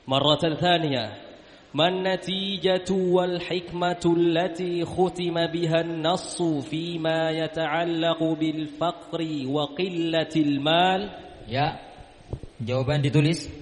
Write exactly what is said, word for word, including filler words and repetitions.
مرة ثانية ما النتيجة والحكمة التي ختم بها النص فيما يتعلق بالفقر وقلة المال؟ Ya, jawaban ditulis.